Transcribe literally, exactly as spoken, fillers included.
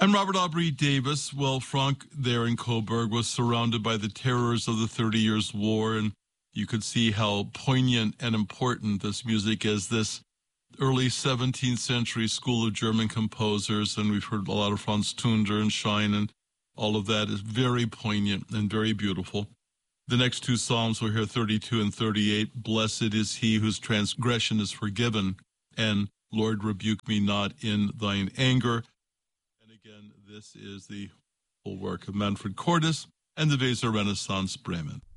I'm Robert Aubrey Davis. Well, Franck there in Coburg was surrounded by the terrors of the Thirty Years' War, and you could see how poignant and important this music is. This early seventeenth century school of German composers, and we've heard a lot of Franz Tunder and Schein, and all of that is very poignant and very beautiful. The next two psalms we'll hear thirty-two and thirty-eight. Blessed is he whose transgression is forgiven, and Lord, rebuke me not in thine anger. And again, this is the whole work of Manfred Cordes and the Weser Renaissance Bremen.